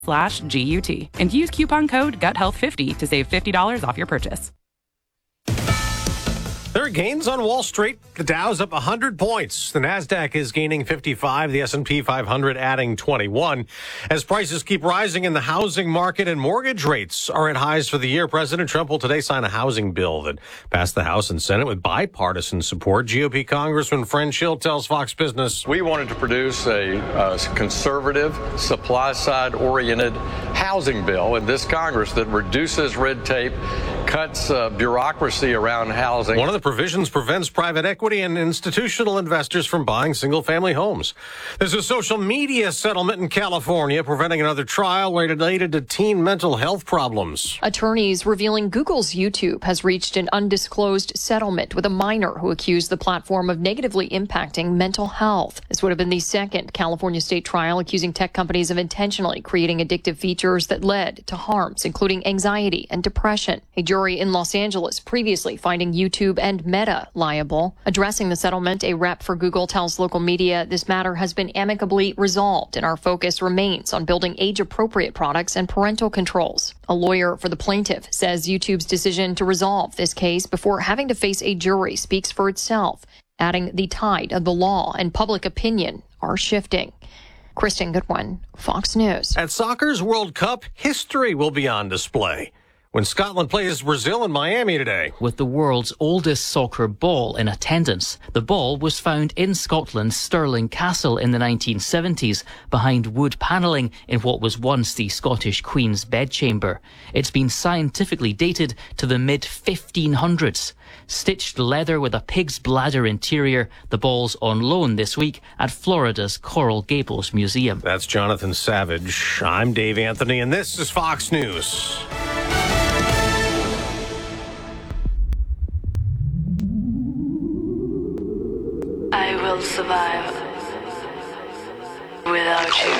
GUT and use coupon code GUTHEALTH50 to save $50 off your purchase. There are gains on Wall Street. The Dow's up 100 points. The Nasdaq is gaining 55. The S&P 500 adding 21. As prices keep rising in the housing market and mortgage rates are at highs for the year, President Trump will today sign a housing bill that passed the House and Senate with bipartisan support. GOP Congressman Fren Schill tells Fox Business. We wanted to produce a conservative, supply-side oriented housing bill in this Congress that reduces red tape, cuts bureaucracy around housing. One of the provisions prevents private equity and institutional investors from buying single-family homes. There's a social media settlement in California preventing another trial related to teen mental health problems. Attorneys revealing Google's YouTube has reached an undisclosed settlement with a minor who accused the platform of negatively impacting mental health. This would have been the second California state trial accusing tech companies of intentionally creating addictive features that led to harms, including anxiety and depression. A jury in Los Angeles previously finding YouTube and Meta liable. Addressing the settlement, a rep for Google tells local media this matter has been amicably resolved and our focus remains on building age-appropriate products and parental controls. A lawyer for the plaintiff says YouTube's decision to resolve this case before having to face a jury speaks for itself, adding the tide of the law and public opinion are shifting. Kristen Goodwin, Fox News. At soccer's World Cup, history will be on display when Scotland plays Brazil in Miami today. With the world's oldest soccer ball in attendance, the ball was found in Scotland's Stirling Castle in the 1970s behind wood panelling in what was once the Scottish Queen's bedchamber. It's been scientifically dated to the mid-1500s. Stitched leather with a pig's bladder interior, the ball's on loan this week at Florida's Coral Gables Museum. That's Jonathan Savage. I'm Dave Anthony, and this is Fox News. I will survive without you.